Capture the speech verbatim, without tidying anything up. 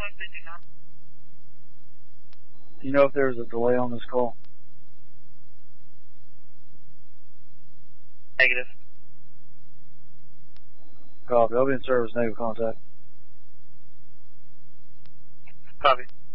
Do you know if there's a delay on this call? Negative. Copy. I'll be in service. Negative contact. Copy.